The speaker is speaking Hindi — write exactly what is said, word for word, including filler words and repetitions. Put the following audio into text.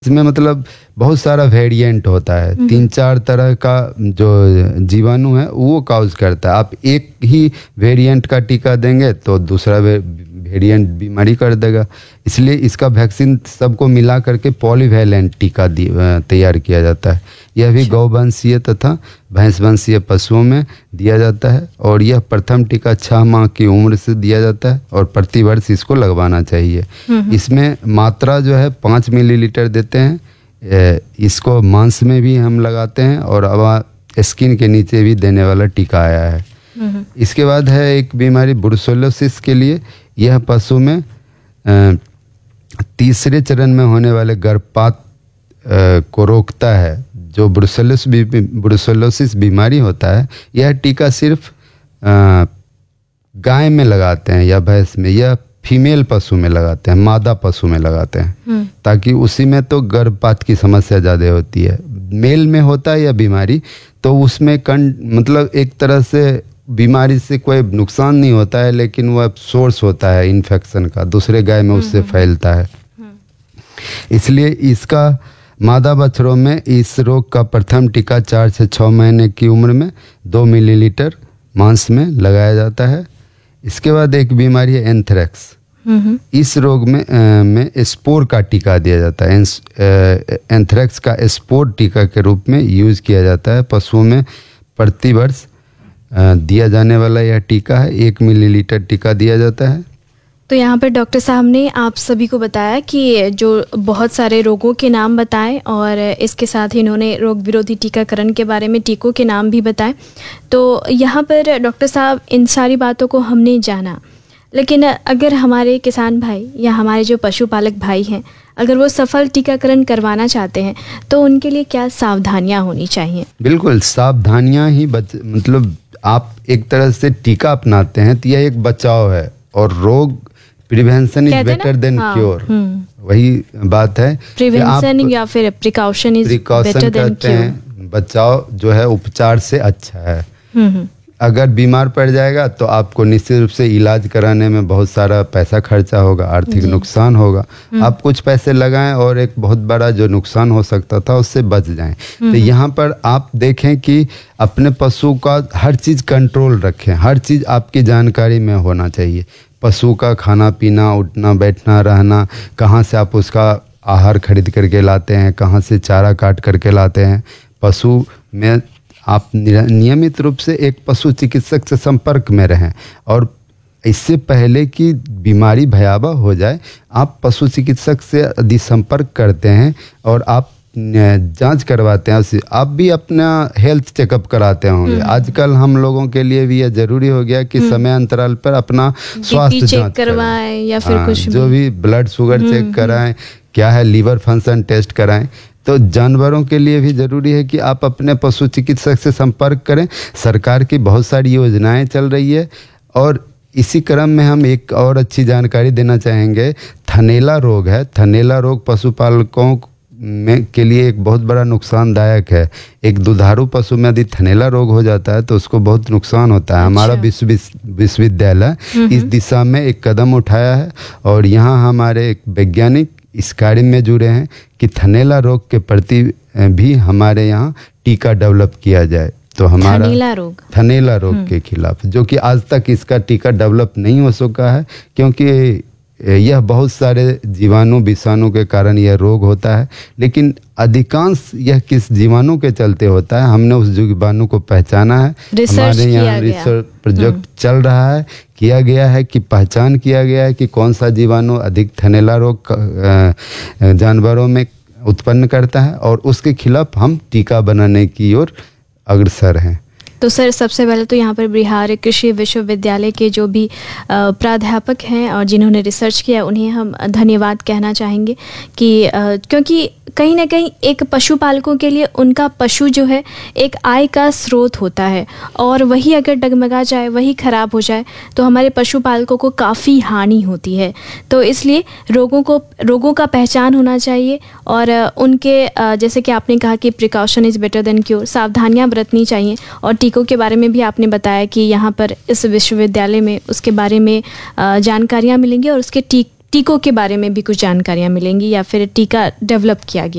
इसमें मतलब बहुत सारा वेरिएंट होता है, तीन चार तरह का जो जीवाणु है वो काउज करता है। आप एक ही वेरिएंट का टीका देंगे तो दूसरा वे, वेरिएंट बीमारी कर देगा। इसलिए इसका वैक्सीन सबको मिला करके पॉलीवैलेंट टीका तैयार किया जाता है। यह भी गौवंशीय तथा भैंसवंशीय पशुओं में दिया जाता है और यह प्रथम टीका छः माह की उम्र से दिया जाता है और प्रतिवर्ष इसको लगवाना चाहिए। इसमें मात्रा जो है पाँच मिलीलीटर देते हैं। इसको मांस में भी हम लगाते हैं और अब स्किन के नीचे भी देने वाला टीका आया है। इसके बाद है एक बीमारी ब्रुसेलोसिस के लिए। यह पशु में तीसरे चरण में होने वाले गर्भपात को रोकता है। जो ब्रुसेलोस ब्रुसेलोसिस बीमारी होता है, यह टीका सिर्फ गाय में लगाते हैं या भैंस में या फीमेल पशु में लगाते हैं, मादा पशु में लगाते हैं, ताकि उसी में तो गर्भपात की समस्या ज़्यादा होती है। मेल में होता है यह बीमारी तो उसमें कं मतलब एक तरह से बीमारी से कोई नुकसान नहीं होता है, लेकिन वह सोर्स होता है इन्फेक्शन का, दूसरे गाय में उससे फैलता है। इसलिए इसका मादा बछड़ों में इस रोग का प्रथम टीका चार से छः महीने की उम्र में दो मिलीलीटर मांस में लगाया जाता है। इसके बाद एक बीमारी है एंथ्रेक्स। इस रोग में आ, में स्पोर का टीका दिया जाता है। एंथ्रेक्स का स्पोर टीका के रूप में यूज़ किया जाता है। पशुओं में प्रतिवर्ष दिया जाने वाला यह टीका है। एक मिलीलीटर टीका दिया जाता है। तो यहाँ पर डॉक्टर साहब ने आप सभी को बताया कि जो बहुत सारे रोगों के नाम बताएं और इसके साथ ही इन्होंने रोग विरोधी टीकाकरण के बारे में टीकों के नाम भी बताएं। तो यहाँ पर डॉक्टर साहब इन सारी बातों को हमने जाना, लेकिन अगर हमारे किसान भाई या हमारे जो पशुपालक भाई हैं, अगर वो सफल टीकाकरण करवाना चाहते हैं तो उनके लिए क्या सावधानियाँ होनी चाहिए? बिल्कुल सावधानियाँ ही बच मतलब आप एक तरह से टीका अपनाते हैं तो यह एक बचाव है और रोग prevention is better than cure. वही बात है, प्रिवेंशन या फिर precaution is better than cure. बचाव जो है उपचार से अच्छा है। अगर बीमार पड़ जाएगा तो आपको निश्चित रूप से इलाज कराने में बहुत सारा पैसा खर्चा होगा, आर्थिक नुकसान होगा। आप कुछ पैसे लगाएं और एक बहुत बड़ा जो नुकसान हो सकता था उससे बच जाएं। तो यहाँ पर आप देखें कि अपने पशु का हर चीज़ कंट्रोल रखें, हर चीज़ आपकी जानकारी में होना चाहिए। पशु का खाना पीना, उठना बैठना रहना, कहाँ से आप उसका आहार खरीद करके लाते हैं, कहाँ से चारा काट करके लाते हैं। पशु में आप नियमित रूप से एक पशु चिकित्सक से संपर्क में रहें और इससे पहले कि बीमारी भयावह हो जाए आप पशु चिकित्सक से यदि संपर्क करते हैं और आप जांच करवाते हैं, आप भी अपना हेल्थ चेकअप कराते होंगे। आजकल हम लोगों के लिए भी यह जरूरी हो गया कि समय अंतराल पर अपना स्वास्थ्य जांच करवाएं या फिर कुछ जो भी ब्लड शुगर चेक कराएं, क्या है लीवर फंक्शन टेस्ट कराएं। तो जानवरों के लिए भी ज़रूरी है कि आप अपने पशु चिकित्सक से संपर्क करें। सरकार की बहुत सारी योजनाएं चल रही है और इसी क्रम में हम एक और अच्छी जानकारी देना चाहेंगे। थनैला रोग है, थनैला रोग पशुपालकों में के लिए एक बहुत बड़ा नुकसानदायक है। एक दुधारू पशु में यदि थनैला रोग हो जाता है तो उसको बहुत नुकसान होता है। हमारा विश्व विश्वविद्यालय इस दिशा में एक कदम उठाया है और यहाँ हमारे एक वैज्ञानिक इस कार्य में जुड़े हैं कि थनैला रोग के प्रति भी हमारे यहाँ टीका डेवलप किया जाए। तो हमारा थनैला रोग थनैला रोग के खिलाफ, जो कि आज तक इसका टीका डेवलप नहीं हो सका है, क्योंकि यह बहुत सारे जीवाणु विषाणु के कारण यह रोग होता है। लेकिन अधिकांश यह किस जीवाणु के चलते होता है, हमने उस जीवाणु को पहचाना है। हमारे यहाँ रिसर्च प्रोजेक्ट चल रहा है, किया गया है कि पहचान किया गया है कि कौन सा जीवाणु अधिक थनैला रोग जानवरों में उत्पन्न करता है और उसके खिलाफ हम टीका बनाने की ओर अग्रसर हैं। तो सर सबसे पहले तो यहाँ पर बिहार कृषि विश्वविद्यालय के जो भी प्राध्यापक हैं और जिन्होंने रिसर्च किया उन्हें हम धन्यवाद कहना चाहेंगे कि क्योंकि कहीं ना कहीं एक पशुपालकों के लिए उनका पशु जो है एक आय का स्रोत होता है और वही अगर डगमगा जाए, वही ख़राब हो जाए तो हमारे पशुपालकों को काफ़ी हानि होती है। तो इसलिए रोगों को रोगों का पहचान होना चाहिए और उनके जैसे कि आपने कहा कि precaution is better than cure, सावधानियाँ बरतनी चाहिए। और टीकों के बारे में भी आपने बताया कि यहाँ पर इस विश्वविद्यालय में उसके बारे में जानकारियाँ मिलेंगी और उसके टी टीकों के बारे में भी कुछ जानकारियाँ मिलेंगी या फिर टीका डेवलप किया गया